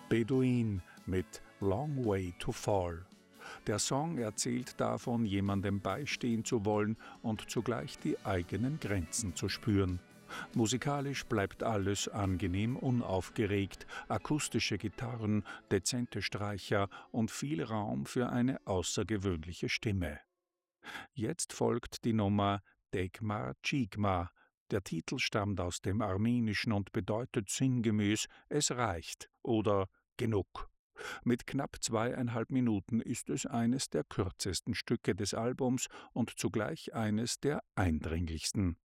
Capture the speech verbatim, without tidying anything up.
Beduin mit Long Way to Fall. Der Song erzählt davon, jemandem beistehen zu wollen und zugleich die eigenen Grenzen zu spüren. Musikalisch bleibt alles angenehm unaufgeregt, akustische Gitarren, dezente Streicher und viel Raum für eine außergewöhnliche Stimme. Jetzt folgt die Nummer Degmar Chigma. Der Titel stammt aus dem Armenischen und bedeutet sinngemäß „Es reicht" oder „Genug". Mit knapp zweieinhalb Minuten ist es eines der kürzesten Stücke des Albums und zugleich eines der eindringlichsten.